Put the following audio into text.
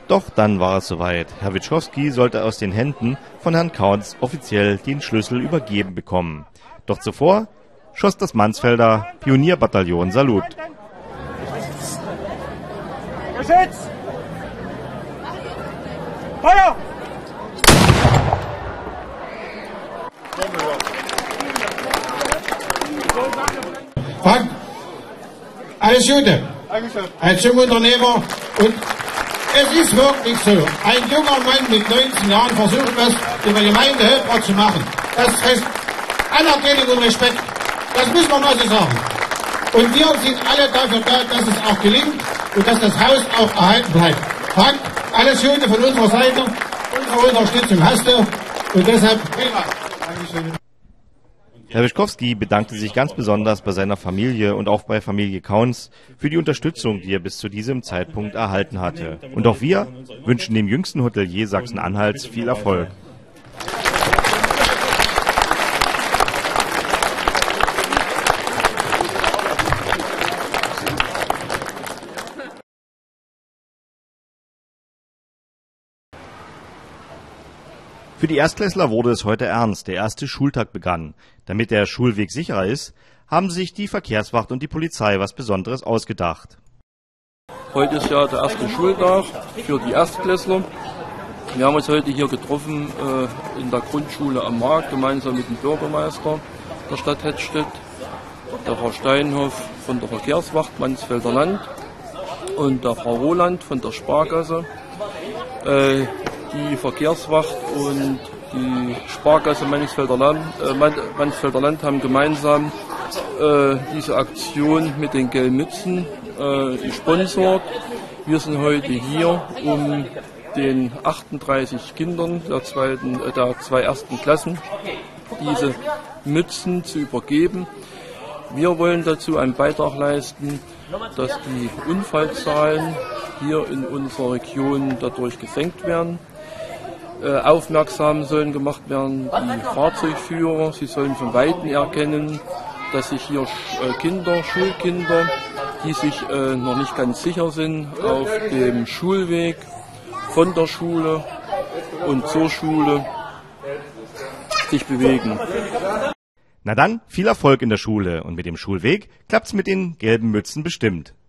Doch dann war es soweit. Herr Witschkowski sollte aus den Händen von Herrn Kaunz offiziell den Schlüssel übergeben bekommen. Doch zuvor schoss das Mansfelder Pionierbataillon Salut. Geschütz! Feuer! Frank, alles Gute. Als Jungunternehmer. Und es ist wirklich so, ein junger Mann mit 19 Jahren versucht das in der Gemeinde hörbar zu machen. Das heißt Anerkennung und Respekt. Das muss man also sagen. Und wir sind alle dafür da, dass es auch gelingt und dass das Haus auch erhalten bleibt. Frank, alles Gute von unserer Seite. Unsere Unterstützung hast du. Und deshalb prima. Dankeschön. Herr Witschkowski bedankte sich ganz besonders bei seiner Familie und auch bei Familie Kaunz für die Unterstützung, die er bis zu diesem Zeitpunkt erhalten hatte. Und auch wir wünschen dem jüngsten Hotelier Sachsen-Anhalts viel Erfolg. Für die Erstklässler wurde es heute ernst. Der erste Schultag begann. Damit der Schulweg sicherer ist, haben sich die Verkehrswacht und die Polizei was Besonderes ausgedacht. Heute ist ja der erste Schultag für die Erstklässler. Wir haben uns heute hier getroffen in der Grundschule am Markt, gemeinsam mit dem Bürgermeister der Stadt Hettstedt, der Frau Steinhoff von der Verkehrswacht Mansfelder Land und der Frau Roland von der Sparkasse. Die Verkehrswacht und die Sparkasse Mansfelder Land haben gemeinsam diese Aktion mit den gelben Mützen gesponsert. Wir sind heute hier, um den 38 Kindern der zwei ersten Klassen diese Mützen zu übergeben. Wir wollen dazu einen Beitrag leisten, dass die Unfallzahlen hier in unserer Region dadurch gesenkt werden. Aufmerksam sollen gemacht werden die Fahrzeugführer. Sie sollen von Weitem erkennen, dass sich hier Schulkinder, die sich noch nicht ganz sicher sind, auf dem Schulweg von der Schule und zur Schule sich bewegen. Na dann, viel Erfolg in der Schule und mit dem Schulweg klappt's mit den gelben Mützen bestimmt.